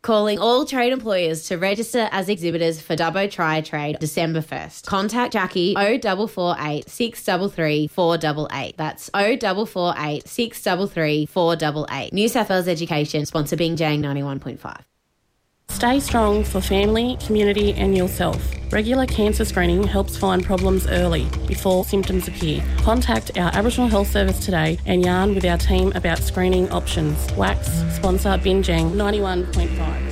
Calling all trade employers to register as exhibitors for Dubbo Try Trade December 1st. Contact Jackie 0448 633 488. That's 0448 633 488. New South Wales Education, sponsor Bing Jang 91.5. Stay strong for family, community and yourself. Regular cancer screening helps find problems early, before symptoms appear. Contact our Aboriginal Health Service today and yarn with our team about screening options. WAX, sponsor Binjang 91.5.